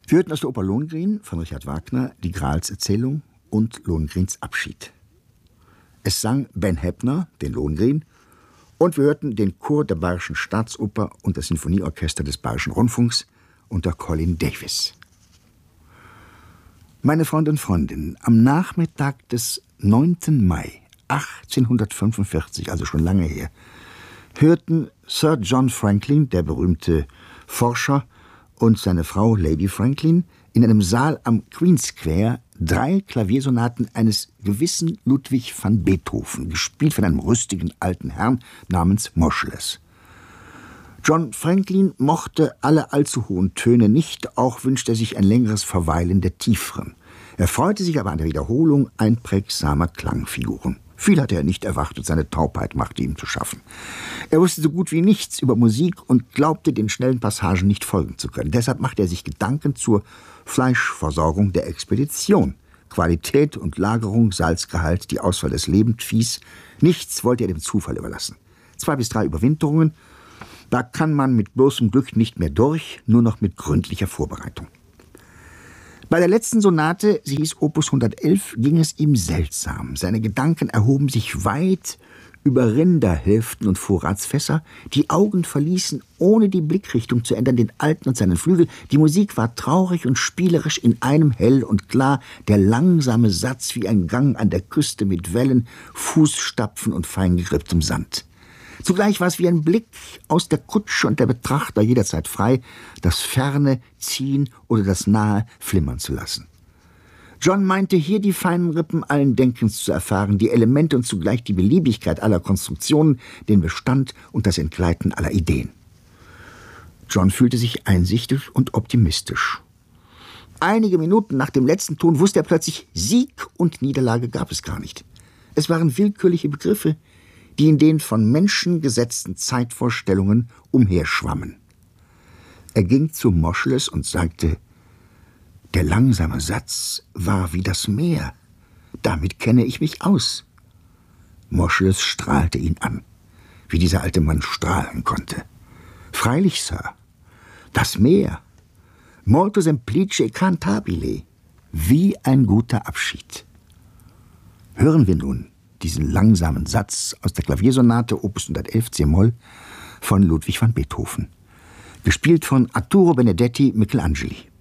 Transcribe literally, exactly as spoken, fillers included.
Wir hörten aus der Oper Lohengrin von Richard Wagner die Gralserzählung und Lohengrins Abschied. Es sang Ben Heppner, den Lohengrin, und wir hörten den Chor der Bayerischen Staatsoper und das Sinfonieorchester des Bayerischen Rundfunks unter Colin Davis. Meine Freunde und Freundinnen, am Nachmittag des neunten Mai achtzehnhundertfünfundvierzig, also schon lange her, hörten Sir John Franklin, der berühmte Forscher, und seine Frau Lady Franklin in einem Saal am Queen Square drei Klaviersonaten eines gewissen Ludwig van Beethoven, gespielt von einem rüstigen alten Herrn namens Moscheles. John Franklin mochte alle allzu hohen Töne nicht, auch wünschte er sich ein längeres Verweilen der tieferen. Er freute sich aber an der Wiederholung einprägsamer Klangfiguren. Viel hatte er nicht erwartet, seine Taubheit machte ihm zu schaffen. Er wusste so gut wie nichts über Musik und glaubte, den schnellen Passagen nicht folgen zu können. Deshalb machte er sich Gedanken zur Fleischversorgung der Expedition. Qualität und Lagerung, Salzgehalt, die Auswahl des Lebendviehs, nichts wollte er dem Zufall überlassen. Zwei bis drei Überwinterungen, da kann man mit bloßem Glück nicht mehr durch, nur noch mit gründlicher Vorbereitung. Bei der letzten Sonate, sie hieß Opus hundertelf, ging es ihm seltsam. Seine Gedanken erhoben sich weit über Rinderhälften und Vorratsfässer. Die Augen verließen, ohne die Blickrichtung zu ändern, den Alten und seinen Flügel. Die Musik war traurig und spielerisch, in einem hell und klar. Der langsame Satz wie ein Gang an der Küste mit Wellen, Fußstapfen und fein gegrifftem Sand. Zugleich war es wie ein Blick aus der Kutsche und der Betrachter jederzeit frei, das Ferne ziehen oder das Nahe flimmern zu lassen. John meinte hier die feinen Rippen allen Denkens zu erfahren, die Elemente und zugleich die Beliebigkeit aller Konstruktionen, den Bestand und das Entgleiten aller Ideen. John fühlte sich einsichtig und optimistisch. Einige Minuten nach dem letzten Ton wusste er plötzlich, Sieg und Niederlage gab es gar nicht. Es waren willkürliche Begriffe, die in den von Menschen gesetzten Zeitvorstellungen umherschwammen. Er ging zu Moscheles und sagte, der langsame Satz war wie das Meer. Damit kenne ich mich aus. Moscheles strahlte ihn an, wie dieser alte Mann strahlen konnte. Freilich, Sir, das Meer. Molto semplice e cantabile. Wie ein guter Abschied. Hören wir nun diesen langsamen Satz aus der Klaviersonate Opus hundertelf c-Moll von Ludwig van Beethoven, gespielt von Arturo Benedetti Michelangeli.